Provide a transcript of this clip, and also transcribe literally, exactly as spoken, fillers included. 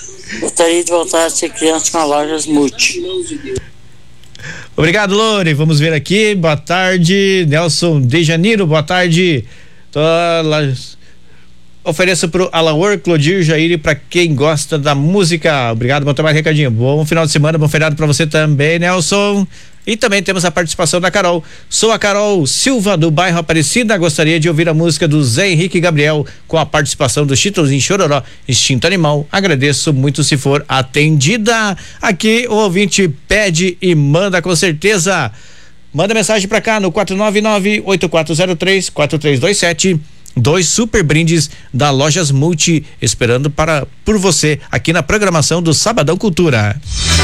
Gostaria de voltar a ser criança com a Lojas Multi. Obrigado, Lore. Vamos ver aqui. Boa tarde, Nelson de Janeiro. Boa tarde. Tô lá. Ofereço pro Alaor, Clodir, Jair e pra quem gosta da música. Obrigado, bom trabalho, recadinho. Bom final de semana, bom feriado pra você também, Nelson. E também temos a participação da Carol. Sou a Carol Silva, do bairro Aparecida. Gostaria de ouvir a música do Zé Henrique Gabriel com a participação do Chitãozinho Chororó, Instinto Animal. Agradeço muito se for atendida. Aqui o ouvinte pede e manda com certeza. Manda mensagem pra cá no quatro nove nove, oito quatro zero três, quatro três dois sete. Dois super brindes da Lojas Multi esperando para por você aqui na programação do Sabadão Cultura.